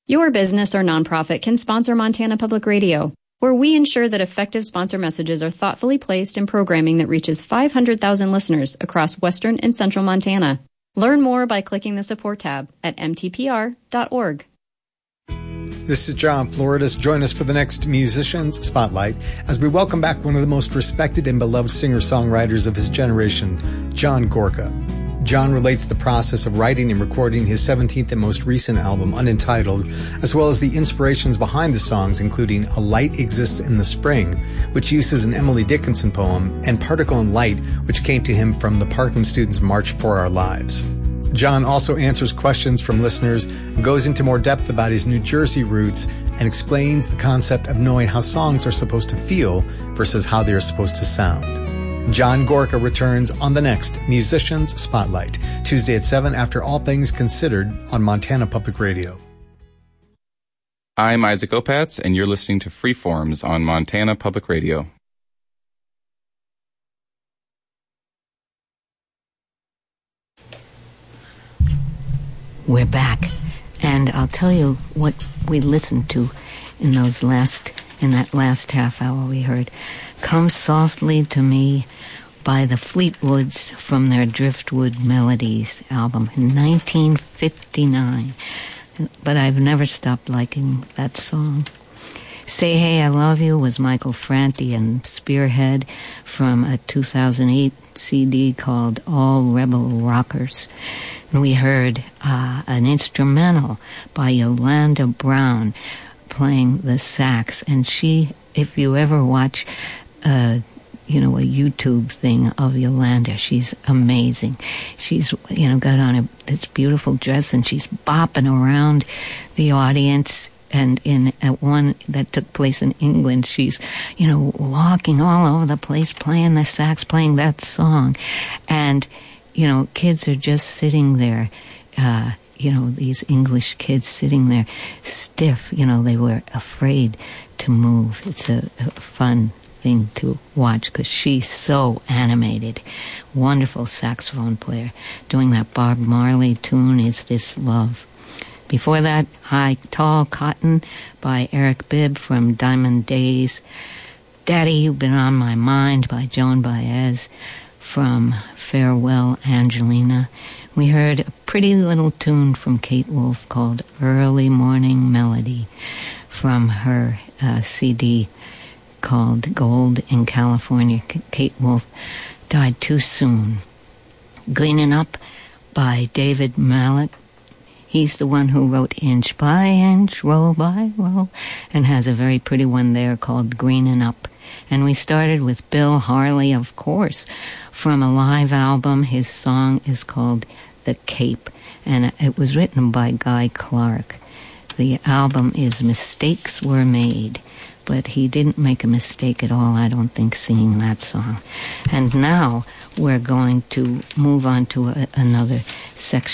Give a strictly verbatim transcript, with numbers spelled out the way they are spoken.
Your business or nonprofit can sponsor Montana Public Radio, where we ensure that effective sponsor messages are thoughtfully placed in programming that reaches five hundred thousand listeners across western and central Montana. Learn more by clicking the support tab at m t p r dot org. This is John Floridas. Join us for the next Musicians Spotlight as we welcome back one of the most respected and beloved singer-songwriters of his generation, John Gorka. John relates the process of writing and recording his seventeenth and most recent album, Unentitled, as well as the inspirations behind the songs, including A Light Exists in the Spring, which uses an Emily Dickinson poem, and Particle and Light, which came to him from the Parkland students' March for Our Lives. John also answers questions from listeners, goes into more depth about his New Jersey roots, and explains the concept of knowing how songs are supposed to feel versus how they are supposed to sound. John Gorka returns on the next Musicians Spotlight, Tuesday at seven after All Things Considered on Montana Public Radio. I'm Isaac Opatz, and you're listening to Freeforms on Montana Public Radio. We're back, and I'll tell you what we listened to in those last, in that last half hour we heard. Come Softly to Me by the Fleetwoods from their Driftwood Melodies album in nineteen fifty-nine. But I've never stopped liking that song. Say Hey I Love You was Michael Franti and Spearhead from a two thousand eight C D called All Rebel Rockers. And we heard uh, an instrumental by Yolanda Brown playing the sax. And she, if you ever watch uh, you know, a YouTube thing of Yolanda, she's amazing. She's, you know, got on a, this beautiful dress and she's bopping around the audience. And in at one that took place in England, she's, you know, walking all over the place, playing the sax, playing that song. And, you know, kids are just sitting there, uh, you know, these English kids sitting there stiff. You know, they were afraid to move. It's a, a fun thing to watch because she's so animated. Wonderful saxophone player. Doing that Bob Marley tune, Is This Love? Before that, High Tall Cotton by Eric Bibb from Diamond Days. Daddy, You've Been on My Mind by Joan Baez from Farewell Angelina. We heard a pretty little tune from Kate Wolf called Early Morning Melody from her uh, C D called Gold in California. Kate Wolf died too soon. Greening Up by David Mallet. He's the one who wrote Inch by Inch, Row by Row, and has a very pretty one there called Greening Up. And we started with Bill Harley, of course, from a live album. His song is called The Cape, and it was written by Guy Clark. The album is Mistakes Were Made, but he didn't make a mistake at all, I don't think, singing that song. And now we're going to move on to a, another section